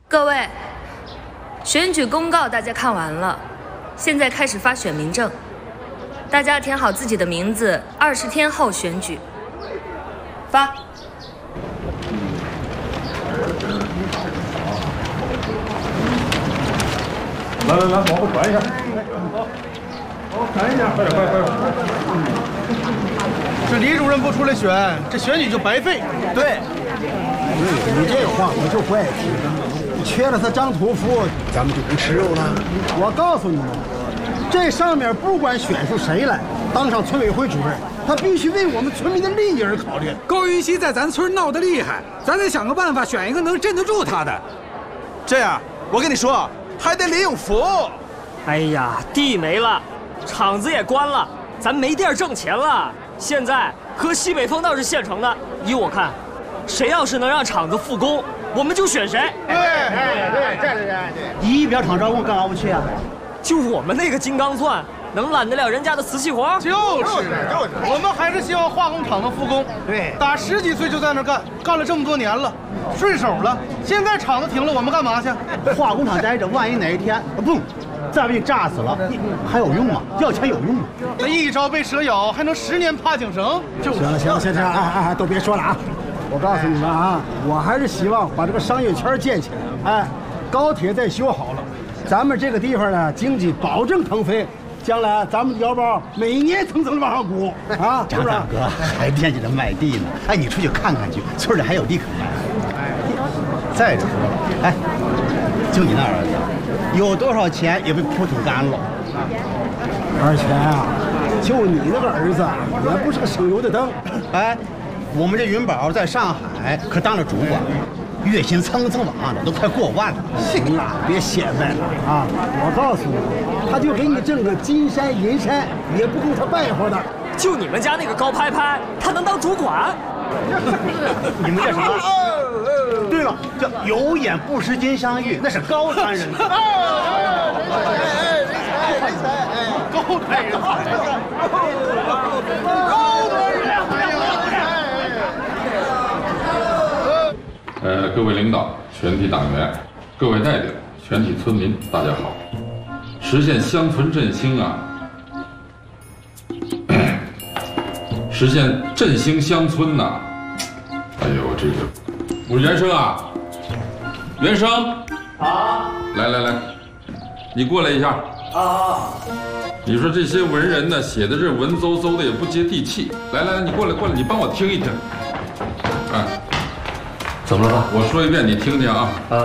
各位，选举公告大家看完了，现在开始发选民证，大家填好自己的名字，20天后选举。发。 来，往后传一下，往后传一下，快点，快！这李主任不出来选，这选举就白费。 对，你这话我就不爱听。缺了他张屠夫，咱们就不吃肉了。我告诉你们，这上面不管选出谁来当上村委会主任，他必须为我们村民的利益而考虑。 高云熙在咱村闹得厉害，咱得想个办法选一个能镇得住他的。 这样，我跟你说，还得李永福。 哎呀，地没了，厂子也关了，咱没地儿挣钱了。现在喝西北风倒是现成的。依我看，谁要是能让厂子复工，我们就选谁。 对，仪表厂招工干啥不去啊？ 就我们那个金刚钻，能揽得了人家的瓷器活？ 就是，我们还是希望化工厂能复工。 对， 打10几岁就在那干，干了这么多年了，顺手了。现在厂子停了，我们干嘛去？ 化工厂待着，万一哪一天嘣，再被炸死了，还有用吗？要钱有用吗？ 那一朝被蛇咬，还能10年怕井绳？ 行了，哎，都别说了啊！我告诉你们啊，我还是希望把这个商业圈建起来。哎，高铁再修好了，咱们这个地方呢，经济保证腾飞。将来咱们的腰包每年层层的往上鼓啊！ 张大哥还惦记着卖地呢。哎，你出去看看去，村里还有地可卖。再者说了，哎，就你那儿子，有多少钱也被扑腾干了。 而且啊，就你那个儿子也不是个省油的灯。 哎，我们这云宝在上海可当了主管，月薪蹭往的都快过万了。 行了，别显摆了啊！我告诉你，他就给你挣个金山银山，也不够他败活的。 就你们家那个高拍拍，他能当主管？ 你们这什么？对了，这有眼不识金镶玉，那是高端人才。 高端人才，高端人才。各位领导、全体党员、各位代表、全体村民，大家好！实现乡村振兴啊，实现振兴乡村呐！哎呦，这个，我说袁生啊，袁生啊，来，你过来一下啊！你说这些文人呢，写的这文绉绉的，也不接地气。来，你过来，你帮我听一听。哎， 怎么了？ 我说一遍，你听听啊。